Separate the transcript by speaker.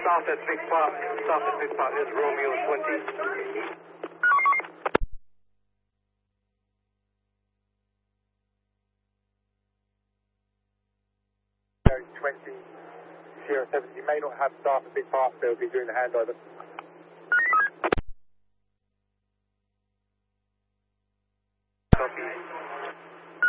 Speaker 1: south at Big Park. South at Big Park is Romeo 20.
Speaker 2: Sierra 7, you may not have staff at Big Park, they'll be doing the handover.